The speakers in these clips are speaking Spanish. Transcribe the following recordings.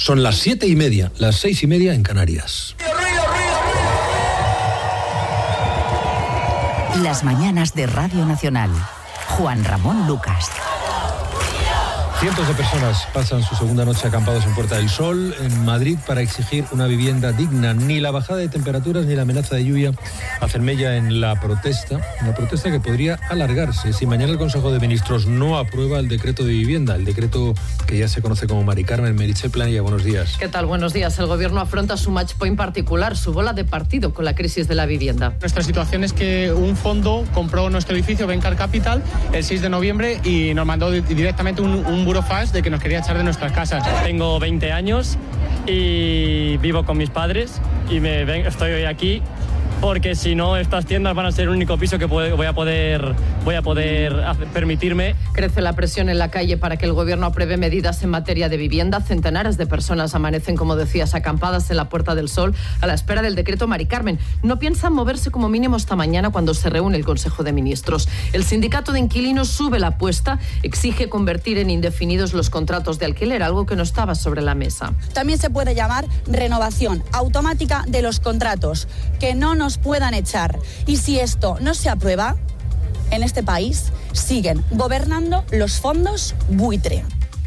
Son las 7:30, las 6:30 en Canarias. Las mañanas de Radio Nacional. Juan Ramón Lucas. Cientos de personas pasan su segunda noche acampados en Puerta del Sol, en Madrid, para exigir una vivienda digna. Ni la bajada de temperaturas ni la amenaza de lluvia hacen mella en la protesta, una protesta que podría alargarse si mañana el Consejo de Ministros no aprueba el decreto de vivienda, el decreto que ya se conoce como Mari Carmen. Meritxell Planella, buenos días. ¿Qué tal? Buenos días. El Gobierno afronta su match point particular, su bola de partido con la crisis de la vivienda. Nuestra situación es que un fondo compró nuestro edificio, Bencar Capital, el 6 de noviembre y nos mandó directamente un burofax de que nos quería echar de nuestras casas. Tengo 20 años y vivo con mis padres y estoy hoy aquí porque si no estas tiendas van a ser el único piso que voy a poder permitirme. Crece la presión en la calle para que el Gobierno apruebe medidas en materia de vivienda. Centenares de personas amanecen, como decías, acampadas en la Puerta del Sol a la espera del decreto Mari Carmen. No piensan moverse como mínimo esta mañana cuando se reúne el Consejo de Ministros. El sindicato de inquilinos sube la apuesta, exige convertir en indefinidos los contratos de alquiler, algo que no estaba sobre la mesa. También se puede llamar renovación automática de los contratos, que no nos puedan echar. Y si esto no se aprueba, en este país siguen gobernando los fondos buitre.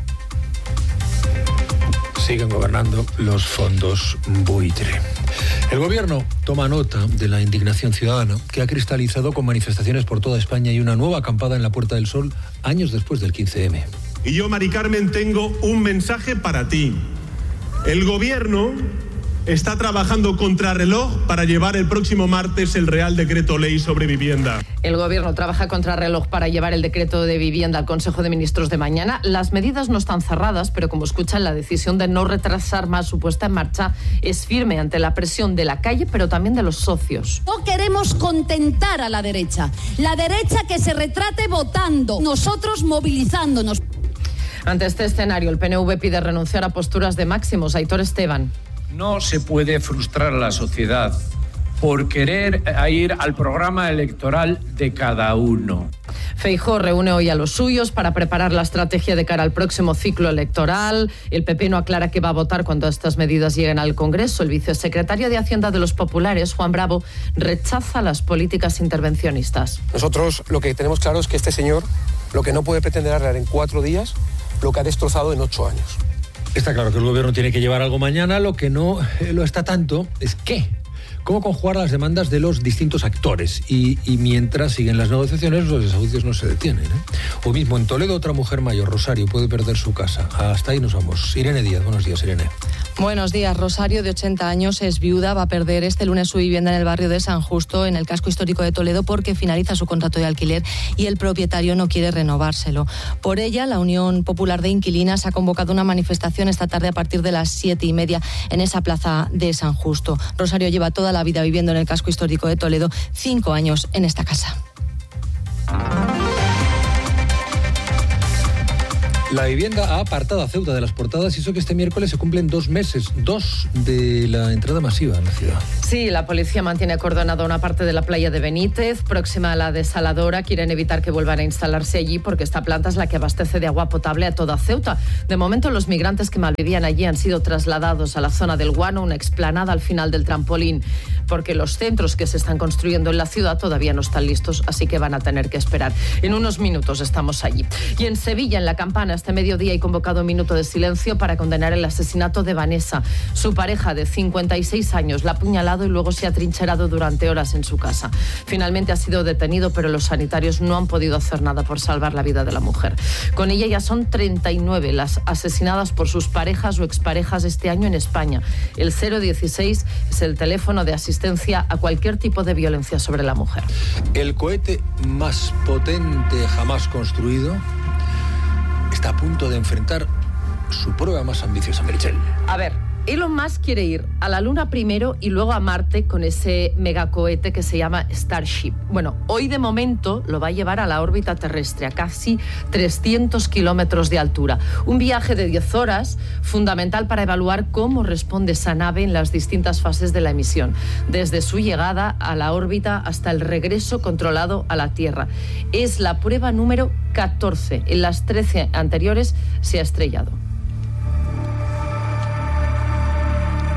Siguen gobernando los fondos buitre. El Gobierno toma nota de la indignación ciudadana que ha cristalizado con manifestaciones por toda España y una nueva acampada en la Puerta del Sol años después del 15M. Y yo, Mari Carmen, tengo un mensaje para ti. El Gobierno está trabajando contrarreloj para llevar el próximo martes el Real Decreto Ley sobre vivienda. El Gobierno trabaja contrarreloj para llevar el decreto de vivienda al Consejo de Ministros de mañana. Las medidas no están cerradas, pero como escuchan, la decisión de no retrasar más su puesta en marcha es firme ante la presión de la calle, pero también de los socios. No queremos contentar a la derecha que se retrate votando, nosotros movilizándonos. Ante este escenario, el PNV pide renunciar a posturas de máximos. Aitor Esteban. No se puede frustrar a la sociedad por querer ir al programa electoral de cada uno. Feijóo reúne hoy a los suyos para preparar la estrategia de cara al próximo ciclo electoral. El PP no aclara qué va a votar cuando estas medidas lleguen al Congreso. El vicesecretario de Hacienda de los Populares, Juan Bravo, rechaza las políticas intervencionistas. Nosotros lo que tenemos claro es que este señor lo que no puede pretender arreglar en 4 días lo que ha destrozado en 8 años. Está claro que el Gobierno tiene que llevar algo mañana. Lo que no lo está tanto es cómo conjugar las demandas de los distintos actores. Y mientras siguen las negociaciones, los desahucios no se detienen. Hoy mismo en Toledo, otra mujer mayor, Rosario, puede perder su casa. Hasta ahí nos vamos. Irene Díaz, buenos días, Irene. Buenos días. Rosario, de 80 años, es viuda, va a perder este lunes su vivienda en el barrio de San Justo, en el casco histórico de Toledo, porque finaliza su contrato de alquiler y el propietario no quiere renovárselo. Por ella, la Unión Popular de Inquilinas ha convocado una manifestación esta tarde a partir de las 7:30 en esa plaza de San Justo. Rosario lleva toda la vida viviendo en el casco histórico de Toledo, 5 años en esta casa. La vivienda ha apartado a Ceuta de las portadas y eso que este miércoles se cumplen 2 meses, 2 de la entrada masiva en la ciudad. Sí, la policía mantiene acordonada una parte de la playa de Benítez, próxima a la desaladora. Quieren evitar que vuelvan a instalarse allí porque esta planta es la que abastece de agua potable a toda Ceuta. De momento, los migrantes que malvivían allí han sido trasladados a la zona del Guano, una explanada al final del trampolín, porque los centros que se están construyendo en la ciudad todavía no están listos, así que van a tener que esperar. En unos minutos estamos allí. Y en Sevilla, en La Campana, este mediodía hay convocado un minuto de silencio para condenar el asesinato de Vanessa. Su pareja de 56 años la ha apuñalado y luego se ha trincherado durante horas en su casa. Finalmente ha sido detenido, pero los sanitarios no han podido hacer nada por salvar la vida de la mujer. Con ella ya son 39 las asesinadas por sus parejas o exparejas este año en España. El 016 es el teléfono de asistencia a cualquier tipo de violencia sobre la mujer. El cohete más potente jamás construido está a punto de enfrentar su prueba más ambiciosa, Meritxell. A ver, Elon Musk quiere ir a la Luna primero y luego a Marte con ese megacohete que se llama Starship. Bueno, hoy de momento lo va a llevar a la órbita terrestre, a casi 300 kilómetros de altura. Un viaje de 10 horas, fundamental para evaluar cómo responde esa nave en las distintas fases de la misión, desde su llegada a la órbita hasta el regreso controlado a la Tierra. Es la prueba número 14. En las 13 anteriores se ha estrellado.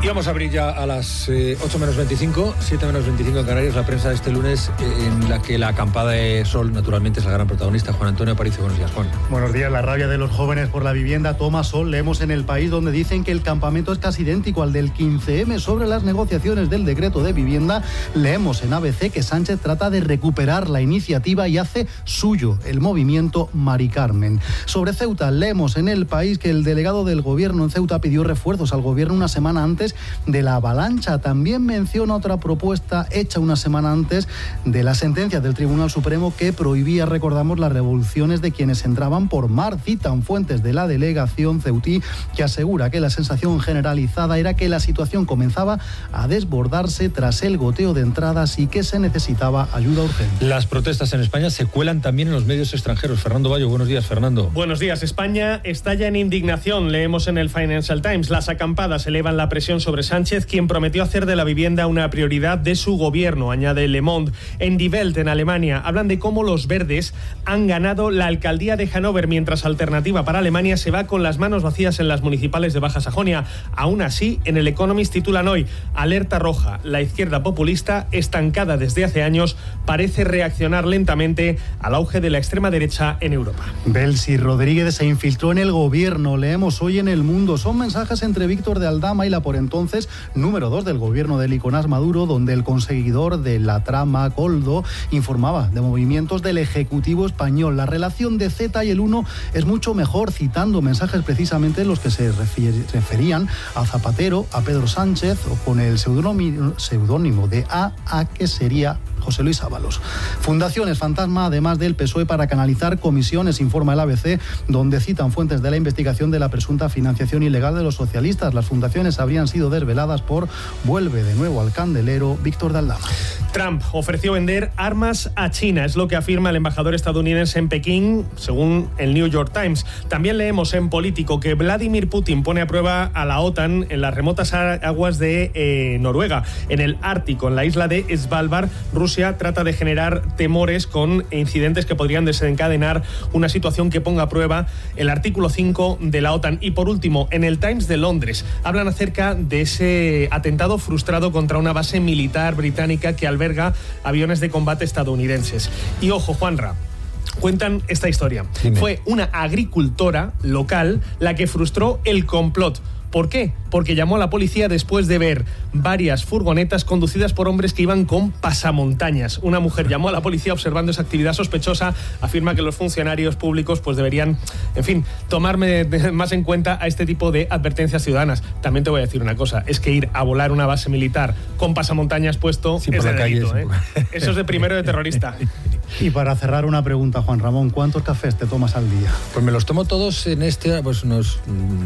Y vamos a abrir ya a las 8 menos 25, 7 menos 25 en Canarias, la prensa de este lunes, en la que la acampada de sol, naturalmente, es la gran protagonista. Juan Antonio Aparicio, buenos días, Juan. Buenos días. La rabia de los jóvenes por la vivienda toma sol. Leemos en El País, donde dicen que el campamento es casi idéntico al del 15M sobre las negociaciones del decreto de vivienda. Leemos en ABC que Sánchez trata de recuperar la iniciativa y hace suyo el movimiento Mari Carmen. Sobre Ceuta, leemos en El País que el delegado del gobierno en Ceuta pidió refuerzos al gobierno una semana antes de la avalancha. También menciona otra propuesta hecha una semana antes de la sentencia del Tribunal Supremo que prohibía, recordamos, las revoluciones de quienes entraban por mar. Citan fuentes de la delegación ceutí que asegura que la sensación generalizada era que la situación comenzaba a desbordarse tras el goteo de entradas y que se necesitaba ayuda urgente. Las protestas en España se cuelan también en los medios extranjeros. Fernando Bayo, buenos días, Fernando. Buenos días. España estalla en indignación. Leemos en el Financial Times. Las acampadas elevan la presión sobre Sánchez, quien prometió hacer de la vivienda una prioridad de su gobierno, añade Le Monde. En Die Welt, en Alemania, hablan de cómo los verdes han ganado la alcaldía de Hannover, mientras Alternativa para Alemania se va con las manos vacías en las municipales de Baja Sajonia. Aún así, en el Economist titulan hoy: alerta roja. La izquierda populista, estancada desde hace años, parece reaccionar lentamente al auge de la extrema derecha en Europa. Belsi Rodríguez se infiltró en el gobierno. Leemos hoy en El Mundo. Son mensajes entre Víctor de Aldama y la por entonces número 2 del gobierno de Nicolás Maduro, donde el conseguidor de la trama, Coldo, informaba de movimientos del Ejecutivo español. La relación de Z y el 1 es mucho mejor, citando mensajes precisamente en los que se referían a Zapatero, a Pedro Sánchez, o con el seudónimo de A, que sería José Luis Ábalos. Fundaciones fantasma, además del PSOE, para canalizar comisiones, informa el ABC, donde citan fuentes de la investigación de la presunta financiación ilegal de los socialistas. Las fundaciones habrían sido desveladas por, vuelve de nuevo al candelero, Víctor de Aldama. Trump ofreció vender armas a China, es lo que afirma el embajador estadounidense en Pekín, según el New York Times. También leemos en Político que Vladimir Putin pone a prueba a la OTAN en las remotas aguas de Noruega. En el Ártico, en la isla de Svalbard, Rusia trata de generar temores con incidentes que podrían desencadenar una situación que ponga a prueba el artículo 5 de la OTAN. Y por último, en el Times de Londres, hablan acerca de ese atentado frustrado contra una base militar británica que alberga aviones de combate estadounidenses. Y ojo, Juanra, cuentan esta historia. Dime. Fue una agricultora local la que frustró el complot. ¿Por qué? Porque llamó a la policía después de ver varias furgonetas conducidas por hombres que iban con pasamontañas. Una mujer llamó a la policía observando esa actividad sospechosa. Afirma que los funcionarios públicos pues deberían, en fin, tomar más en cuenta a este tipo de advertencias ciudadanas. También te voy a decir una cosa, es que ir a volar una base militar con pasamontañas puesto es de delito, ¿eh? Eso es de primero de terrorista. Y para cerrar, una pregunta, Juan Ramón, ¿cuántos cafés te tomas al día? Pues me los tomo todos en pues unos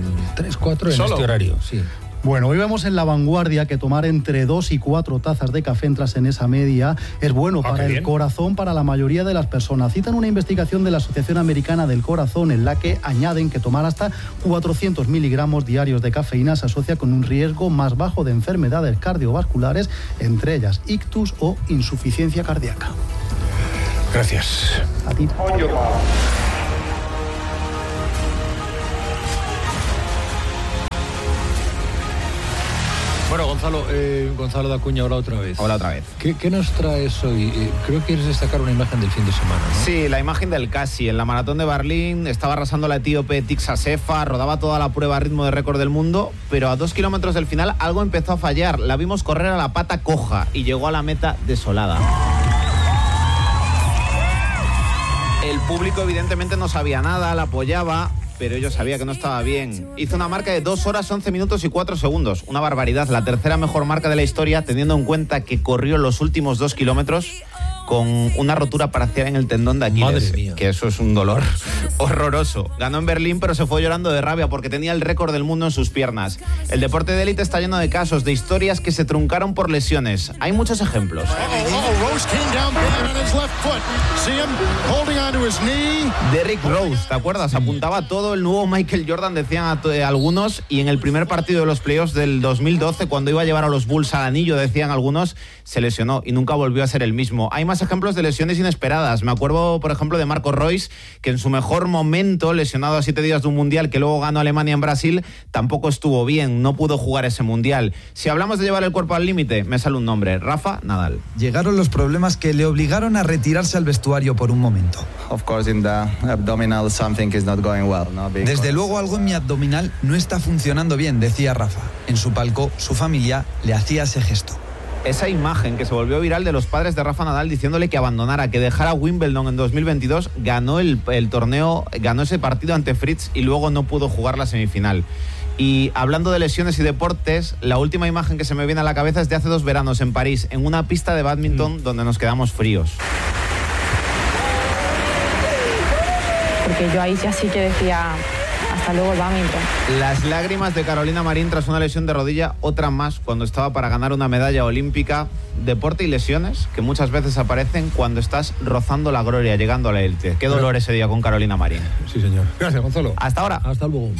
3, 4 en ¿solo? Este horario, sí. Bueno, hoy vemos en La Vanguardia que tomar entre 2 y 4 tazas de café, entras en esa media, es bueno para el corazón, para la mayoría de las personas. Citan una investigación de la Asociación Americana del Corazón en la que añaden que tomar hasta 400 miligramos diarios de cafeína se asocia con un riesgo más bajo de enfermedades cardiovasculares, entre ellas ictus o insuficiencia cardíaca. Gracias. A ti. Bueno, Gonzalo de Acuña, hola otra vez. Hola otra vez. ¿Qué nos traes hoy? Creo que quieres destacar una imagen del fin de semana, ¿no? Sí, la imagen del Casi. En la maratón de Berlín estaba arrasando la etíope Tixa Sefa, rodaba toda la prueba a ritmo de récord del mundo, pero a 2 kilómetros del final algo empezó a fallar. La vimos correr a la pata coja y llegó a la meta desolada. El público evidentemente no sabía nada, la apoyaba, pero yo sabía que no estaba bien. Hizo una marca de 2 horas, 11 minutos y 4 segundos. Una barbaridad, la tercera mejor marca de la historia, teniendo en cuenta que corrió los últimos 2 kilómetros con una rotura parcial en el tendón de Aquiles, que eso es un dolor horroroso. Ganó en Berlín, pero se fue llorando de rabia porque tenía el récord del mundo en sus piernas. El deporte de élite está lleno de casos, de historias que se truncaron por lesiones. Hay muchos ejemplos. Derrick Rose, ¿te acuerdas? Apuntaba todo el nuevo Michael Jordan, decían algunos, y en el primer partido de los playoffs del 2012, cuando iba a llevar a los Bulls al anillo, decían algunos, se lesionó y nunca volvió a ser el mismo. Hay más más ejemplos de lesiones inesperadas. Me acuerdo, por ejemplo, de Marco Reus, que en su mejor momento, lesionado a 7 días de un mundial que luego ganó Alemania en Brasil, tampoco estuvo bien, no pudo jugar ese mundial. Si hablamos de llevar el cuerpo al límite, me sale un nombre: Rafa Nadal. Llegaron los problemas que le obligaron a retirarse al vestuario por un momento. Desde luego algo en mi abdominal no está funcionando bien, decía Rafa. En su palco, su familia le hacía ese gesto. Esa imagen que se volvió viral de los padres de Rafa Nadal diciéndole que abandonara, que dejara Wimbledon en 2022, ganó el torneo, ganó ese partido ante Fritz y luego no pudo jugar la semifinal. Y hablando de lesiones y deportes, la última imagen que se me viene a la cabeza es de hace 2 veranos en París, en una pista de bádminton donde nos quedamos fríos. Porque yo ahí ya sí que decía: hasta luego el bádminton. Las lágrimas de Carolina Marín tras una lesión de rodilla, otra más cuando estaba para ganar una medalla olímpica. Deporte y lesiones que muchas veces aparecen cuando estás rozando la gloria, llegando a la élite. Qué dolor ese día con Carolina Marín. Sí, señor. Gracias, Gonzalo. Hasta ahora. Hasta luego.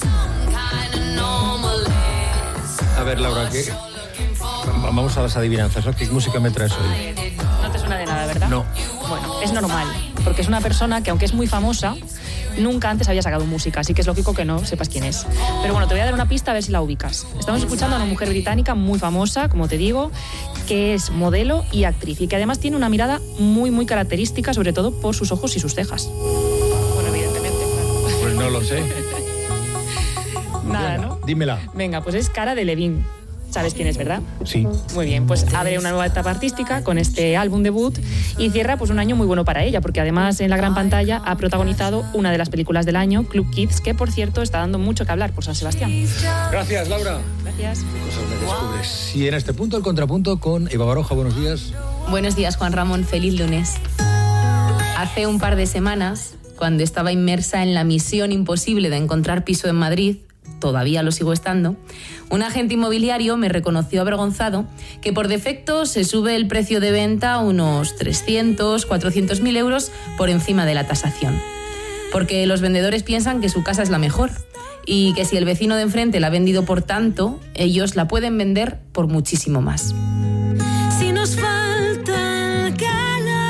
A ver, Laura, ¿qué? Vamos a las adivinanzas, ¿no? ¿Qué música me traes hoy? No te suena de nada, ¿verdad? No. Bueno, es normal, porque es una persona que, aunque es muy famosa, nunca antes había sacado música, así que es lógico que no sepas quién es. Pero bueno, te voy a dar una pista a ver si la ubicas. Estamos escuchando a una mujer británica muy famosa, como te digo, que es modelo y actriz, y que además tiene una mirada muy, muy característica, sobre todo por sus ojos y sus cejas. Bueno, evidentemente, claro. Pues no lo sé. Nada, Venga, ¿no? Dímela. Venga, pues es Cara Delevingne. ¿Sabes quién es, verdad? Sí. Muy bien, pues abre una nueva etapa artística con este álbum debut y cierra pues un año muy bueno para ella, porque además en la gran pantalla ha protagonizado una de las películas del año, Club Kids, que por cierto está dando mucho que hablar por San Sebastián. Gracias, Laura. Gracias. Cosas me descubres. Y en este punto, el contrapunto con Eva Baroja. Buenos días. Buenos días, Juan Ramón. Feliz lunes. Hace un par de semanas, cuando estaba inmersa en la misión imposible de encontrar piso en Madrid, todavía lo sigo estando, un agente inmobiliario me reconoció avergonzado que por defecto se sube el precio de venta a unos 300, 400.000 euros por encima de la tasación. Porque los vendedores piensan que su casa es la mejor y que si el vecino de enfrente la ha vendido por tanto, ellos la pueden vender por muchísimo más. Si nos falta el calor,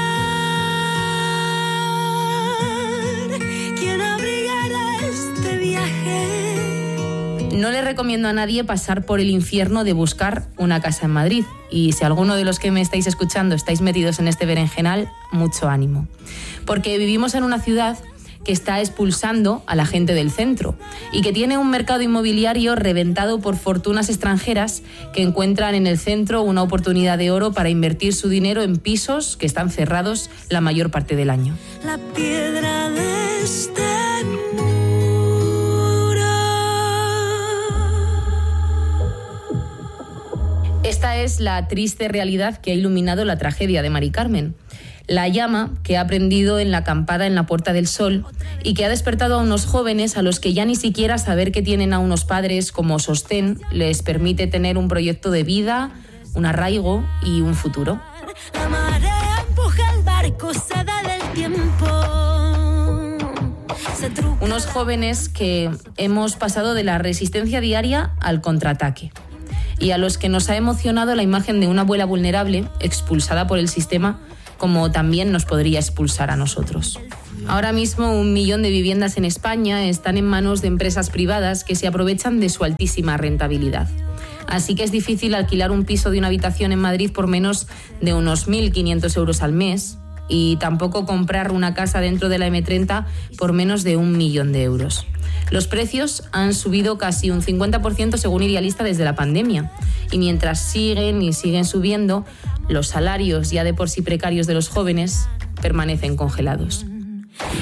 ¿quién abrigará este viaje? No le recomiendo a nadie pasar por el infierno de buscar una casa en Madrid. Y si alguno de los que me estáis escuchando estáis metidos en este berenjenal, mucho ánimo. Porque vivimos en una ciudad que está expulsando a la gente del centro y que tiene un mercado inmobiliario reventado por fortunas extranjeras que encuentran en el centro una oportunidad de oro para invertir su dinero en pisos que están cerrados la mayor parte del año. La piedra de este Esta es la triste realidad que ha iluminado la tragedia de Mari Carmen. La llama que ha prendido en la acampada en la Puerta del Sol y que ha despertado a unos jóvenes a los que ya ni siquiera saber que tienen a unos padres como sostén les permite tener un proyecto de vida, un arraigo y un futuro. La marea empuja el barco, se da del tiempo. Unos jóvenes que hemos pasado de la resistencia diaria al contraataque y a los que nos ha emocionado la imagen de una abuela vulnerable expulsada por el sistema, como también nos podría expulsar a nosotros. Ahora mismo 1 millón de viviendas en España están en manos de empresas privadas que se aprovechan de su altísima rentabilidad. Así que es difícil alquilar un piso de una habitación en Madrid por menos de unos 1.500 euros al mes y tampoco comprar una casa dentro de la M30 por menos de 1 millón de euros. Los precios han subido casi un 50% según Idealista desde la pandemia. Y mientras siguen y siguen subiendo, los salarios ya de por sí precarios de los jóvenes permanecen congelados.